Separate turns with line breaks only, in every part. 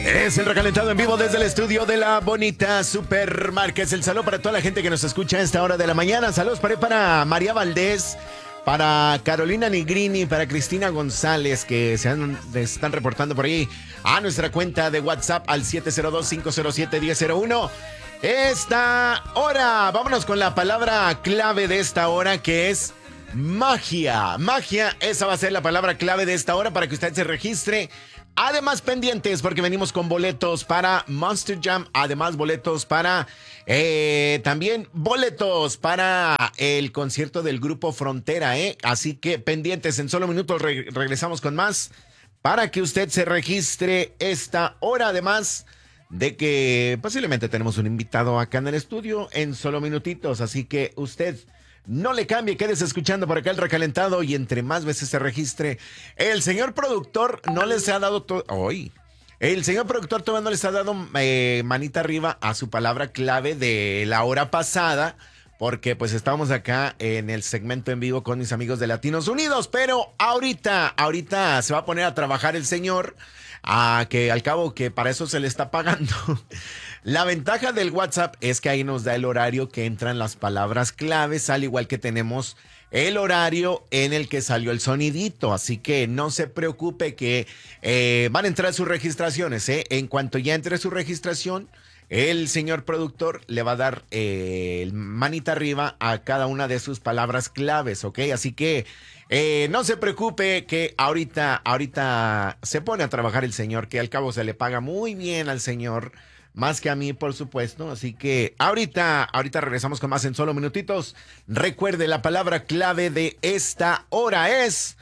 Es el recalentado en vivo desde el estudio de la bonita Supermarkets. El saludo para toda la gente que nos escucha a esta hora de la mañana. Saludos para María Valdés, para Carolina Nigrini, para Cristina González, que están reportando por ahí a nuestra cuenta de WhatsApp al 702-507-1001. Esta hora, vámonos con la palabra clave de esta hora, que es magia. Magia, esa va a ser la palabra clave de esta hora para que usted se registre. Además, pendientes, porque venimos con boletos para Monster Jam. Además, boletos para... también boletos para el concierto del Grupo Frontera, ¿eh? Así que pendientes, en solo minutos regresamos con más para que usted se registre esta hora. Además de que posiblemente tenemos un invitado acá en el estudio en solo minutitos. Así que usted... no le cambie, quédese escuchando por acá el recalentado y entre más veces se registre. El señor productor no les ha dado hoy. El señor productor todavía no les ha dado manita arriba a su palabra clave de la hora pasada, porque pues estábamos acá en el segmento en vivo con mis amigos de Latinos Unidos, pero ahorita se va a poner a trabajar el señor, que al cabo que para eso se le está pagando. La ventaja del WhatsApp es que ahí nos da el horario que entran las palabras claves, al igual que tenemos el horario en el que salió el sonidito. Así que no se preocupe que van a entrar sus registraciones. En cuanto ya entre su registración, el señor productor le va a dar manita arriba a cada una de sus palabras claves, ¿ok? Así que no se preocupe que ahorita se pone a trabajar el señor, que al cabo se le paga muy bien al señor. Más que a mí, por supuesto. Así que ahorita regresamos con más en solo minutitos. Recuerde, la palabra clave de esta hora es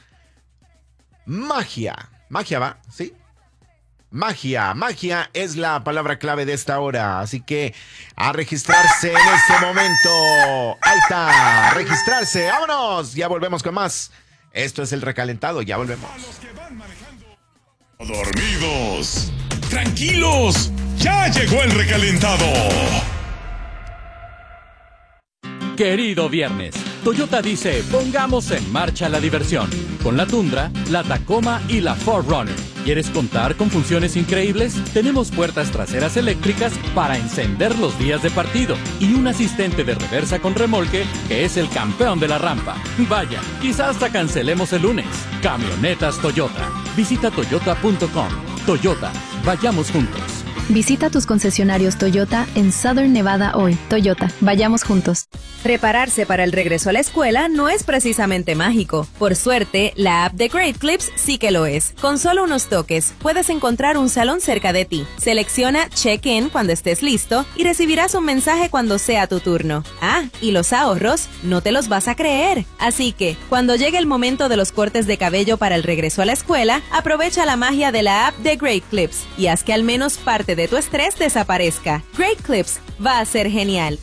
magia. Magia, ¿va? ¿Sí? Magia es la palabra clave de esta hora. Así que a registrarse en este momento. Ahí está, a registrarse. ¡Vámonos! Ya volvemos con más. Esto es el recalentado, ya volvemos.
A los que van manejando dormidos, tranquilos. ¡Ya llegó el recalentado!
Querido viernes, Toyota dice, pongamos en marcha la diversión. Con la Tundra, la Tacoma y la 4Runner. ¿Quieres contar con funciones increíbles? Tenemos puertas traseras eléctricas para encender los días de partido y un asistente de reversa con remolque que es el campeón de la rampa. Vaya, quizás hasta cancelemos el lunes. Camionetas Toyota. Visita toyota.com. Toyota, vayamos juntos.
Visita tus concesionarios Toyota en Southern Nevada hoy. Toyota, vayamos juntos.
Prepararse para el regreso a la escuela no es precisamente mágico. Por suerte, la app de Great Clips sí que lo es. Con solo unos toques, puedes encontrar un salón cerca de ti. Selecciona Check-in cuando estés listo y recibirás un mensaje cuando sea tu turno. Y los ahorros no te los vas a creer. Así que, cuando llegue el momento de los cortes de cabello para el regreso a la escuela, aprovecha la magia de la app de Great Clips y haz que al menos parte de tu estrés desaparezca. Great Clips va a ser genial.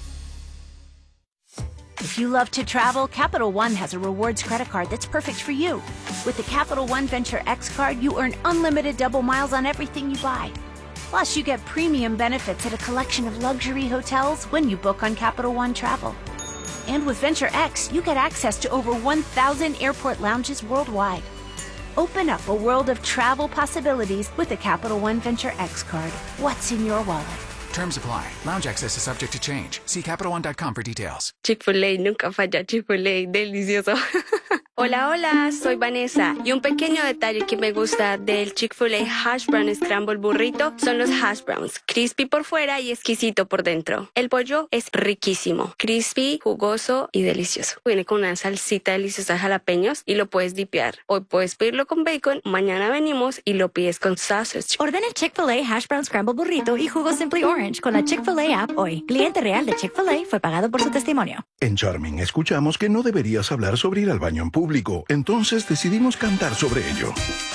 If you love to travel, Capital One has a rewards credit card that's perfect for you. With the Capital One Venture X card, you earn unlimited double miles on everything you buy. Plus, you get premium benefits at a collection of luxury hotels when you book on Capital One Travel. And with Venture X, you get access to over 1,000 airport lounges worldwide. Open up a world of travel possibilities with the Capital One Venture X card. What's in your wallet?
Terms apply. Lounge access is subject to change. See CapitalOne.com for details.
Chick-fil-A, nunca falla. Chick-fil-A, delicioso. Hola, soy Vanessa. Y un pequeño detalle que me gusta del Chick-fil-A Hash Brown Scramble Burrito son los hash browns. Crispy por fuera y exquisito por dentro. El pollo es riquísimo. Crispy, jugoso y delicioso. Viene con una salsita deliciosa de jalapeños y lo puedes dipear. Hoy puedes pedirlo con bacon, mañana venimos y lo pides con sausage.
Ordena Chick-fil-A Hash Brown Scramble Burrito y jugo Simply Orange con la Chick-fil-A app hoy. Cliente real de Chick-fil-A fue pagado por su testimonio.
En Charming escuchamos que no deberías hablar sobre ir al baño en público, entonces decidimos cantar sobre ello.